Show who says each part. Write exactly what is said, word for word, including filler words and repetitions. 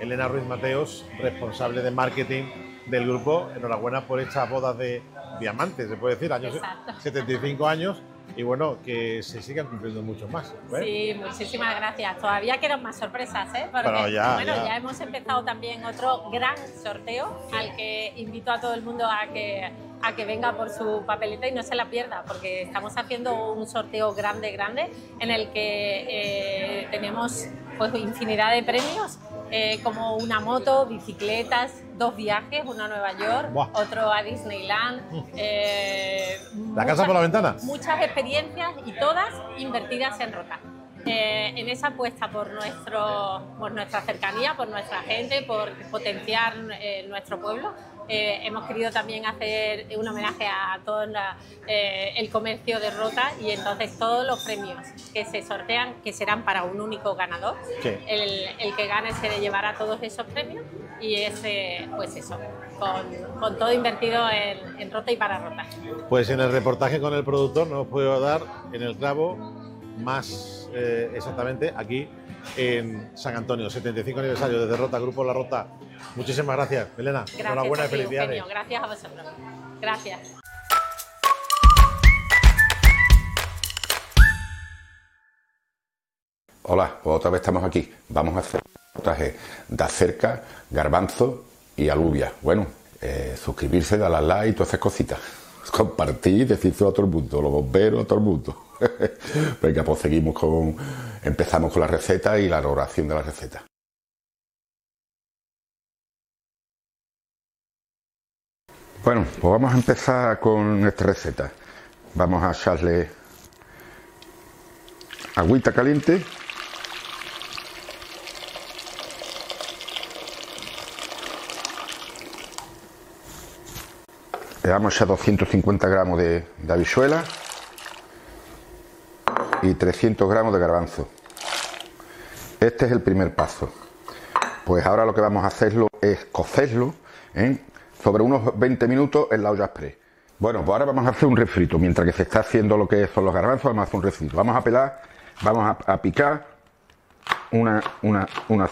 Speaker 1: Elena Ruiz Mateos, responsable de marketing del grupo. Enhorabuena por estas bodas de diamantes, se puede decir, años, setenta y cinco años. Y bueno, que se sigan cumpliendo muchos más, ¿eh?
Speaker 2: Sí, muchísimas gracias. Todavía quedan más sorpresas, ¿eh? Porque
Speaker 1: Pero ya,
Speaker 2: bueno,
Speaker 1: ya.
Speaker 2: ya hemos empezado también otro gran sorteo al que invito a todo el mundo a que, a que venga por su papeleta y no se la pierda, porque estamos haciendo un sorteo grande, grande, en el que eh, tenemos pues infinidad de premios, eh, como una moto, bicicletas, dos viajes, uno a Nueva York,
Speaker 1: Buah.
Speaker 2: otro a Disneyland. Eh,
Speaker 1: ¿La casa por la ventana?
Speaker 2: Muchas experiencias y todas invertidas en Rota. Eh, en esa apuesta por, nuestro, por nuestra cercanía, por nuestra gente, por potenciar eh, nuestro pueblo, eh, hemos querido también hacer un homenaje a todo la, eh, el comercio de Rota, y entonces todos los premios que se sortean, que serán para un único ganador,
Speaker 1: sí.
Speaker 2: el, el que gane se le llevará todos esos premios, y es eh, pues eso, con, con todo invertido en, en Rota y para Rota.
Speaker 1: Pues en el reportaje con el productor nos puedo dar en el clavo más eh, exactamente aquí en San Antonio, setenta y cinco aniversario desde Rota, Grupo La Rota. Muchísimas gracias, Elena.
Speaker 2: Gracias.
Speaker 1: Enhorabuena y felicidades.
Speaker 2: Eugenio, gracias a vosotros. Gracias.
Speaker 3: Hola, pues otra vez estamos aquí. Vamos a hacer un reportaje de acerca, garbanzo y alubia. Bueno, eh, suscribirse, darle al like y todas esas cositas. Compartir, decírselo a todo el mundo, los bomberos, a todo el mundo. Venga, pues seguimos con... Empezamos con la receta y la elaboración de la receta. Bueno, pues vamos a empezar con esta receta. Vamos a echarle agüita caliente. Le vamos a echar doscientos cincuenta gramos de, de habichuela y trescientos gramos de garbanzo. Este es el primer paso. Pues ahora lo que vamos a hacerlo es cocerlo, ¿eh? sobre unos veinte minutos en la olla express. Bueno, pues ahora vamos a hacer un refrito. Mientras que se está haciendo lo que son los garbanzos, vamos a hacer un refrito. Vamos a pelar, vamos a, a picar una, una, una